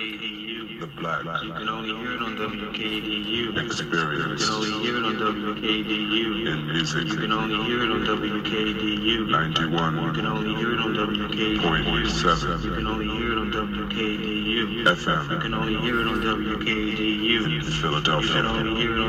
WKDU. The black You can only hear it on WKDU. experience You can only hear it on WKDU. in music. You can only hear it on WKDU. 91. You can only hear it on WKDU. 0.7. You can only hear it on WKDU. FM. You can only hear it on WKDU. In Philadelphia. You can only hear it on